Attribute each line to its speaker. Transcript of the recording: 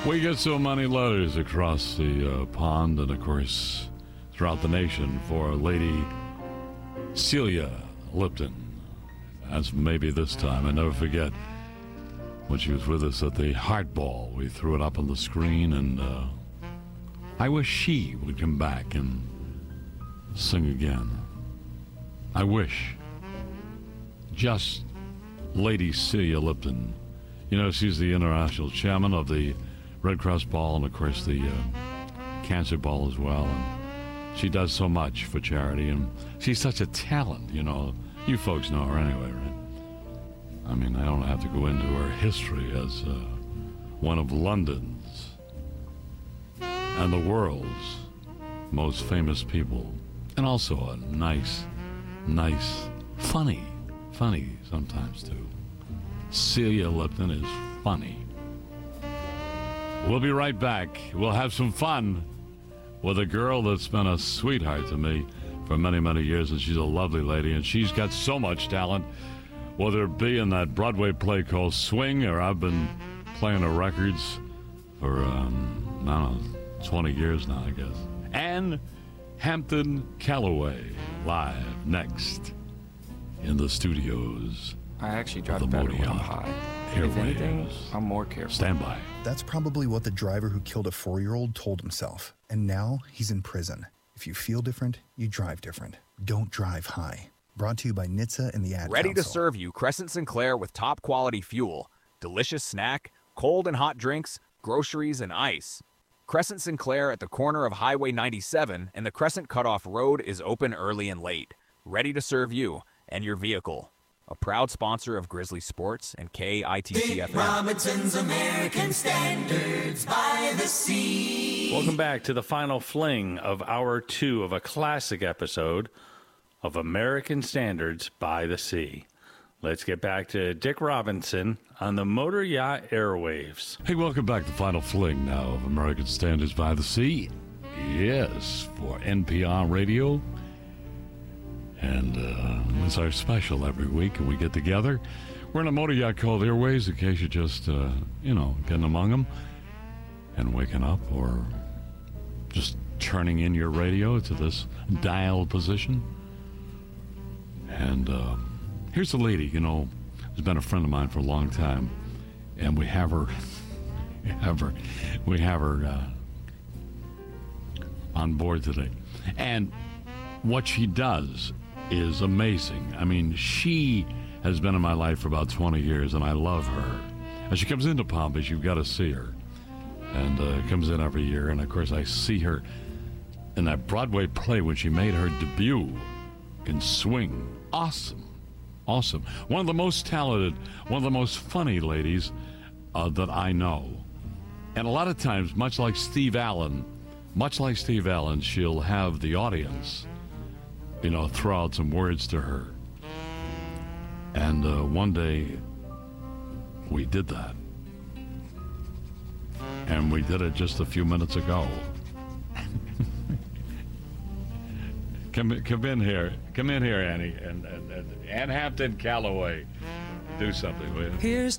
Speaker 1: We get so many letters across the pond and, of course, throughout the nation for Lady Celia Lipton. As maybe this time, I never forget when she was with us at the Heart Ball. We threw it up on the screen, and I wish she would come back and sing again. I wish. Just Lady Celia Lipton. You know, she's the international chairman of the Red Cross Ball and, of course, the Cancer Ball as well. And she does so much for charity, and she's such a talent, you know. You folks know her anyway, right? I mean, I don't have to go into her history as one of London's and the world's most famous people. And also a nice, funny sometimes, too. Celia Lipton is funny. We'll be right back. We'll have some fun with a girl that's been a sweetheart to me for many, many years, and she's a lovely lady, and she's got so much talent, whether it be in that Broadway play called Swing, or I've been playing her records for, I don't know, 20 years now, I guess. And Hampton Calloway, live next in the studios.
Speaker 2: I actually drive better when I'm high. If anything, I'm more careful.
Speaker 1: Stand by.
Speaker 3: That's probably what the driver who killed a 4-year-old told himself. And now he's in prison. If you feel different, you drive different. Don't drive high. Brought to you by NHTSA and the Ad
Speaker 4: Ready
Speaker 3: Council.
Speaker 4: to serve you Crescent Sinclair with top quality fuel, delicious snack, cold and hot drinks, groceries, and ice. Crescent Sinclair at the corner of Highway 97 and the Crescent Cutoff Road is open early and late. Ready to serve you and your vehicle. A proud sponsor of Grizzly Sports and KITCFM.
Speaker 5: Dick Robinson's American Standards by the Sea.
Speaker 6: Welcome back to the final fling of Hour 2 of a classic episode of American Standards by the Sea. Let's get back to Dick Robinson on the Motor Yacht Airwaves.
Speaker 1: Hey, welcome back to Final Fling now of American Standards by the Sea. Yes, for NPR Radio. And it's our special every week, and we get together. We're in a motor yacht called Airways, in case you're just, getting among them and waking up, or just turning in your radio to this dial position. And here's a lady, who's been a friend of mine for a long time, and we have her, on board today. And what she does is amazing. I mean, she has been in my life for about 20 years, and I love her. As she comes into Palm Beach, you've got to see her. And comes in every year, and of course I see her in that Broadway play when she made her debut in Swing. Awesome. One of the most talented, one of the most funny ladies that I know. And a lot of times, much like Steve Allen, she'll have the audience throw out some words to her. And one day, we did that. And we did it just a few minutes ago. Come in here, Annie, and Hampton Calloway. Do something, will you?
Speaker 5: Here's